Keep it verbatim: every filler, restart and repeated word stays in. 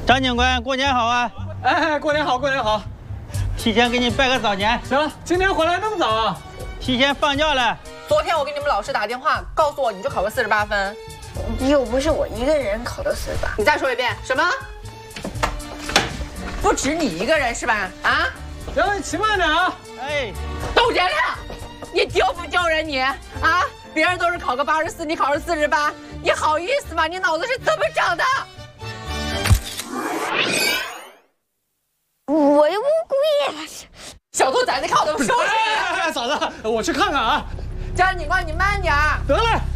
张警官，过年好啊！ 哎，过年好，过年好！ 提前给你拜个早年。 行，今天回来那么早啊？ 提前放假了。 昨天我给你们老师打电话，告诉我你就考个四十八分， 又不是我一个人考的四十八。 你再说一遍，什么？不止你一个人是吧？啊？ 两位骑慢点啊！ 哎，董建亮，你丢不丢人你？啊？别人都是考个八十四，你考个四十八，你好意思吗？你脑子是怎么长的？ 我又不故意。 小兔崽子，看我怎么收拾你！ 哎，嫂子，我去看看啊。 张警官，你慢点。 得嘞。